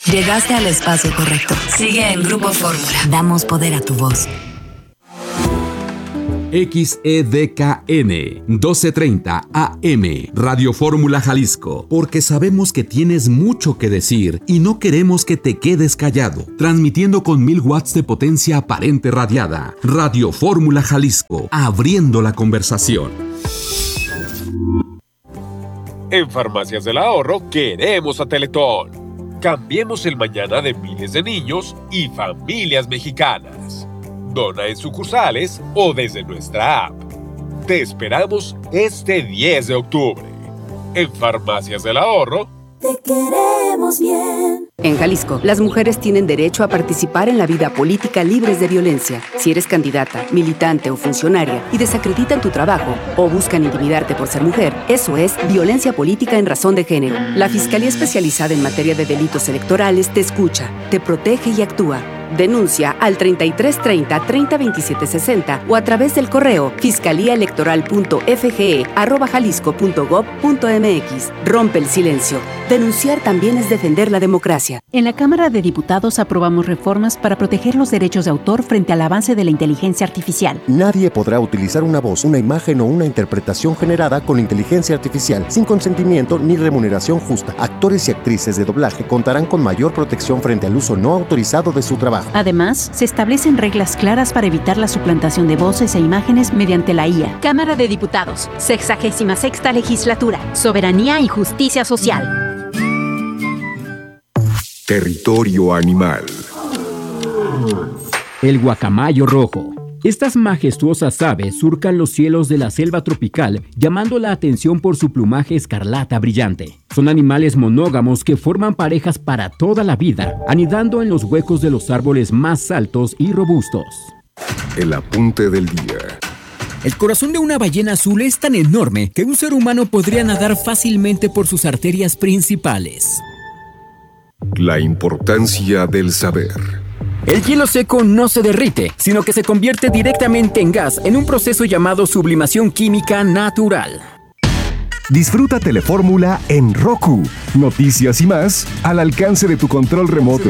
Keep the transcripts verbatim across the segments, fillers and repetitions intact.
Llegaste al espacio correcto. Sigue en Grupo Fórmula. Damos poder a tu voz. X E D K N doce treinta A M Radio Fórmula Jalisco, porque sabemos que tienes mucho que decir y no queremos que te quedes callado. Transmitiendo con mil watts de potencia aparente radiada. Radio Fórmula Jalisco, abriendo la conversación. En Farmacias del Ahorro queremos a Teletón. Cambiemos el mañana de miles de niños y familias mexicanas. Dona en sucursales o desde nuestra app. Te esperamos este diez de octubre. En Farmacias del Ahorro. Te queremos bien. En Jalisco, las mujeres tienen derecho a participar en la vida política libres de violencia. Si eres candidata, militante o funcionaria y desacreditan tu trabajo o buscan intimidarte por ser mujer, eso es violencia política en razón de género. La Fiscalía Especializada en Materia de Delitos Electorales te escucha, te protege y actúa. Denuncia al treinta y tres treinta, treinta veintisiete sesenta o a través del correo fiscaliaelectoral.fge arroba jalisco.gov.mx. Rompe el silencio. Denunciar también es defender la democracia. En la Cámara de Diputados aprobamos reformas para proteger los derechos de autor frente al avance de la inteligencia artificial. Nadie podrá utilizar una voz, una imagen o una interpretación generada con inteligencia artificial sin consentimiento ni remuneración justa. Actores y actrices de doblaje contarán con mayor protección frente al uso no autorizado de su trabajo. Además, se establecen reglas claras para evitar la suplantación de voces e imágenes mediante la I A. Cámara de Diputados, sexagésima sexta legislatura, soberanía y justicia social. Territorio animal. El guacamayo rojo. Estas majestuosas aves surcan los cielos de la selva tropical, llamando la atención por su plumaje escarlata brillante. Son animales monógamos que forman parejas para toda la vida, anidando en los huecos de los árboles más altos y robustos. El apunte del día. El corazón de una ballena azul es tan enorme que un ser humano podría nadar fácilmente por sus arterias principales. La importancia del saber. El hielo seco no se derrite, sino que se convierte directamente en gas en un proceso llamado sublimación química natural. Disfruta Telefórmula en Roku. Noticias y más al alcance de tu control remoto.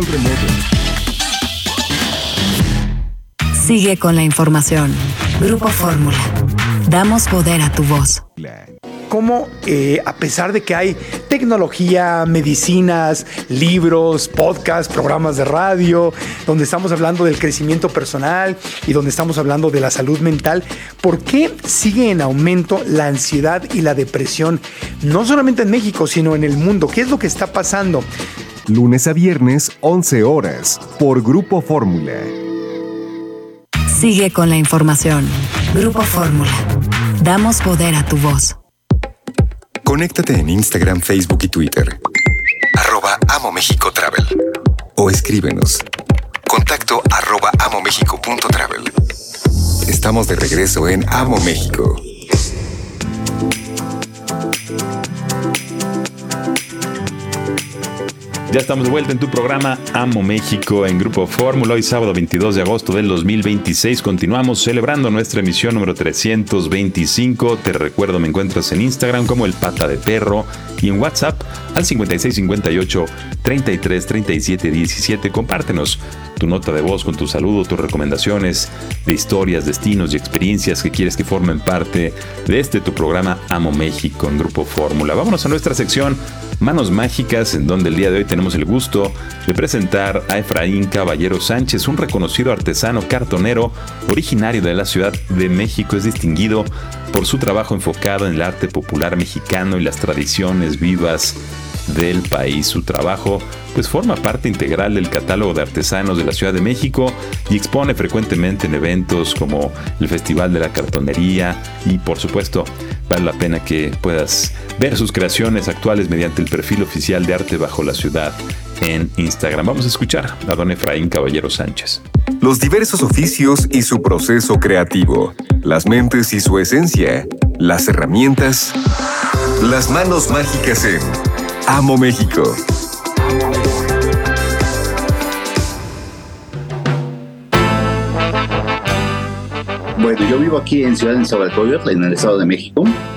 Sigue con la información. Grupo Fórmula. Damos poder a tu voz. Cómo, eh, a pesar de que hay tecnología, medicinas, libros, podcasts, programas de radio, donde estamos hablando del crecimiento personal y donde estamos hablando de la salud mental, ¿por qué sigue en aumento la ansiedad y la depresión? No solamente en México, sino en el mundo. ¿Qué es lo que está pasando? Lunes a viernes, once horas, por Grupo Fórmula. Sigue con la información. Grupo Fórmula. Damos poder a tu voz. Conéctate en Instagram, Facebook y Twitter. Arroba Amo México Travel. O escríbenos. Contacto arroba amomexico.travel. Estamos de regreso en Amo México. Ya estamos de vuelta en tu programa Amo México en Grupo Fórmula. Hoy sábado veintidós de agosto del dos mil veintiséis continuamos celebrando nuestra emisión número trescientos veinticinco. Te recuerdo, me encuentras en Instagram como El Pata de Perro y en WhatsApp al cincuenta y seis cincuenta y ocho treinta y tres treinta y siete diecisiete. Compártenos tu nota de voz con tu saludo, tus recomendaciones de historias, destinos y experiencias que quieres que formen parte de este tu programa Amo México en Grupo Fórmula. Vámonos a nuestra sección Manos Mágicas, en donde el día de hoy tenemos el gusto de presentar a Efraín Caballero Sánchez, un reconocido artesano cartonero originario de la Ciudad de México. Es distinguido por su trabajo enfocado en el arte popular mexicano y las tradiciones vivas del país. Su trabajo pues forma parte integral del catálogo de artesanos de la Ciudad de México y expone frecuentemente en eventos como el Festival de la Cartonería y, por supuesto, vale la pena que puedas ver sus creaciones actuales mediante el perfil oficial de Arte Bajo la Ciudad en Instagram. Vamos a escuchar a don Efraín Caballero Sánchez. Los diversos oficios y su proceso creativo, las mentes y su esencia, las herramientas, las manos mágicas en Amo México. Bueno, yo vivo aquí en Ciudad de Nezahualcóyotl, en el Estado de México.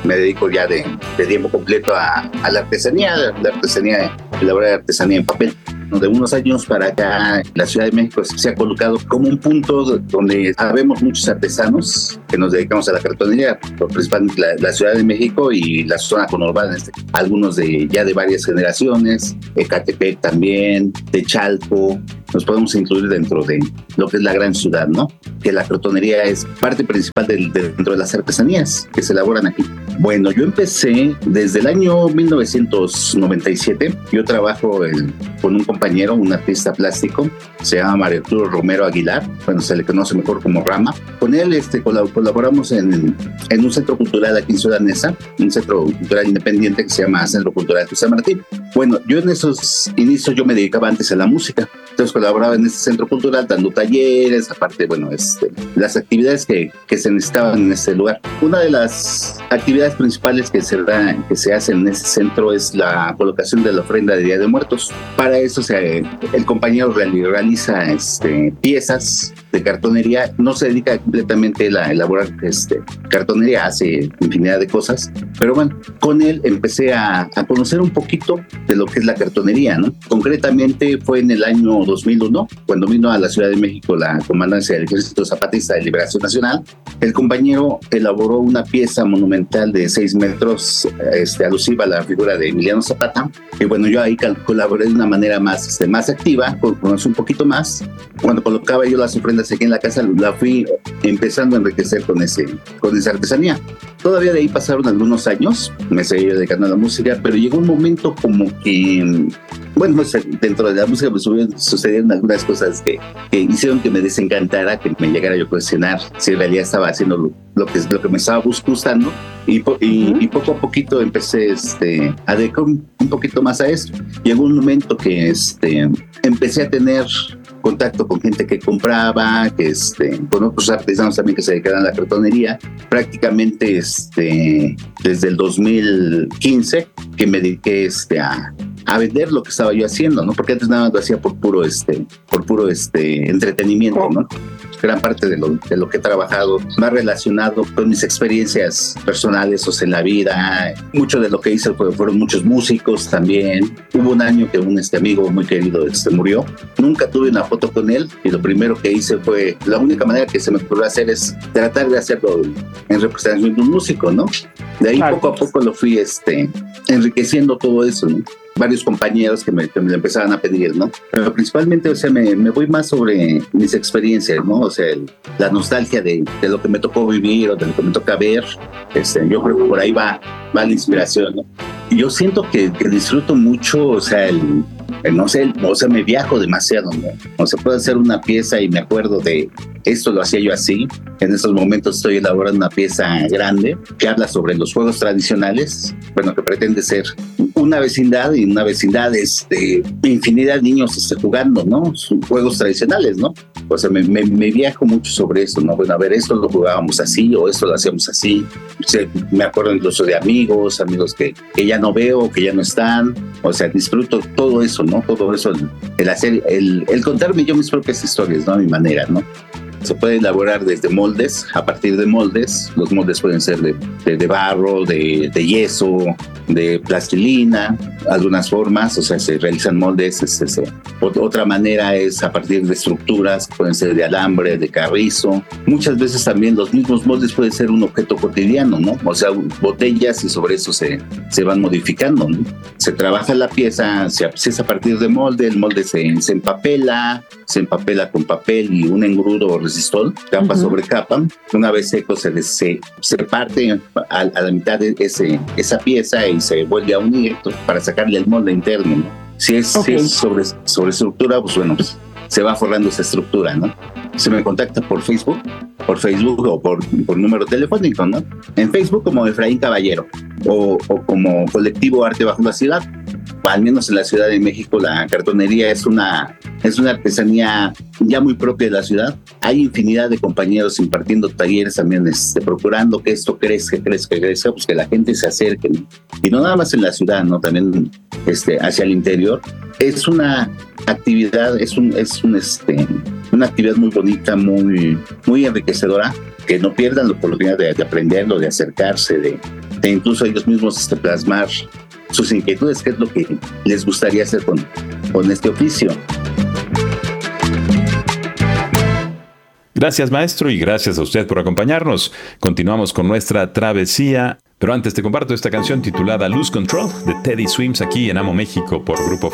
me dedico ya de, de tiempo completo a, a la artesanía, la artesanía, elaborar artesanía en papel. De unos años para acá, la Ciudad de México se ha colocado como un punto donde habemos muchos artesanos que nos dedicamos a la cartonería, principalmente la, la Ciudad de México y la zona conurbana, algunos de ya de varias generaciones, Ecatepec también, de Chalco. Nos podemos incluir dentro de lo que es la gran ciudad, ¿no? Que la cartonería es parte principal de, de, dentro de las artesanías que se elaboran aquí. Bueno, yo empecé desde el año mil novecientos noventa y siete. Yo trabajo el, con un compañero, un artista plástico, se llama Mario Arturo Romero Aguilar, bueno, se le conoce mejor como Rama. Con él este, colaboramos en, en un centro cultural aquí en Ciudad Neza, un centro cultural independiente que se llama Centro Cultural José Martín. Bueno, yo en esos inicios yo me dedicaba antes a la música, entonces colaboraba en este centro cultural dando talleres, aparte, bueno, este, las actividades que, que se necesitaban en este lugar. Una de las actividades principales que se, da, que se hacen en ese centro es la colocación de la ofrenda de Día de Muertos. Para eso se, el compañero realiza este, piezas de cartonería, no se dedica completamente a elaborar este, cartonería, hace infinidad de cosas, pero bueno, con él empecé a, a conocer un poquito de lo que es la cartonería, ¿no? Concretamente fue en el año dos mil uno, cuando vino a la Ciudad de México la comandancia del Ejército Zapatista de Liberación Nacional. El compañero elaboró una pieza monumental de seis metros, este, alusiva a la figura de Emiliano Zapata, y bueno, yo ahí colaboré de una manera más, este, más activa, conocí un poquito más. Cuando colocaba yo las ofrendas aquí en la casa, la fui empezando a enriquecer con, ese, con esa artesanía. Todavía de ahí pasaron algunos años, me seguí dedicando a la música, pero llegó un momento como que, bueno, dentro de la música me sucedieron algunas cosas que, que hicieron que me desencantara, que me llegara yo a cuestionar si en realidad estaba haciendo lo, lo, que, lo que me estaba gustando, y, y, uh-huh. y poco a poquito empecé este, a dedicar un, un poquito más a esto. Llegó un momento que este, empecé a tener contacto con gente que compraba, que este, con otros artesanos también que se dedicaban a la cartonería. Prácticamente este, desde el dos mil quince que me dediqué este, a, a vender lo que estaba yo haciendo, ¿no? Porque antes nada más lo hacía por puro, este, por puro este, entretenimiento, ¿no? Gran parte de lo, de lo que he trabajado más relacionado con mis experiencias personales, o sea, en la vida. Mucho de lo que hice fue, fueron muchos músicos también. Hubo un año que un este, amigo muy querido este, murió. Nunca tuve una foto con él, y lo primero que hice fue, la única manera que se me ocurrió hacer es tratar de hacerlo en representación de un músico, ¿no? De ahí claro. poco a poco lo fui este, enriqueciendo todo eso, ¿no? Varios compañeros que me, que me lo empezaban a pedir, ¿no? Pero principalmente, o sea, me, me voy más sobre mis experiencias, ¿no? O sea, el, la nostalgia de, de lo que me tocó vivir o de lo que me toca ver. Este, yo creo que por ahí va, va la inspiración, ¿no? Y yo siento que, que disfruto mucho, o sea, el, el no sé, el, o sea, me viajo demasiado, ¿no? O sea, puedo hacer una pieza y me acuerdo de esto lo hacía yo así. En estos momentos estoy elaborando una pieza grande que habla sobre los juegos tradicionales, bueno, que pretende ser una vecindad y una vecindad, este, infinidad de niños este, jugando, ¿no? Son juegos tradicionales, ¿no? O sea, me, me, me viajo mucho sobre eso, ¿no? Bueno, a ver, esto lo jugábamos así o esto lo hacíamos así. O sea, me acuerdo incluso de amigos, amigos que, que ya no veo, que ya no están. O sea, disfruto todo eso, ¿no? Todo eso, el, el hacer, el, el contarme yo mis propias historias, ¿no? A mi manera, ¿no? Se puede elaborar desde moldes, a partir de moldes. Los moldes pueden ser de, de, de barro, de, de yeso, de plastilina, algunas formas, o sea, se realizan moldes. Es, es, otra manera es a partir de estructuras, pueden ser de alambre, de carrizo. Muchas veces también los mismos moldes pueden ser un objeto cotidiano, ¿no? O sea, botellas, y sobre eso se, se van modificando, ¿no? Se trabaja la pieza, se, se es a partir de molde, el molde se, se empapela, se empapela con papel y un engrudo resistol, capa uh-huh. sobre capa. Una vez seco se, se, se parte a, a la mitad de ese, esa pieza y se vuelve a unir para sacarle el molde interno, ¿no? Si es, okay. si es sobre, sobre estructura, pues bueno, pues se va forrando esa estructura, ¿no? Se me contacta por Facebook, por Facebook o por, por número telefónico, ¿no? En Facebook como Efraín Caballero o, o como Colectivo Arte Bajo la Ciudad. Al menos en la Ciudad de México la cartonería es una, es una artesanía ya muy propia de la ciudad. Hay infinidad de compañeros impartiendo talleres también, este, procurando que esto crezca, crezca, crezca, pues que la gente se acerque, ¿no? Y no nada más en la ciudad, ¿no? También este, hacia el interior. Es una actividad, es, un, es un, este, una actividad muy bonita, muy, muy enriquecedora, que no pierdan la oportunidad de, de aprenderlo, de acercarse, de, e incluso ellos mismos este, plasmar sus inquietudes, qué es lo que les gustaría hacer con, con este oficio. Gracias, maestro, y gracias a usted por acompañarnos. Continuamos con nuestra travesía, pero antes te comparto esta canción titulada Lose Control de Teddy Swims aquí en Amo México por Grupo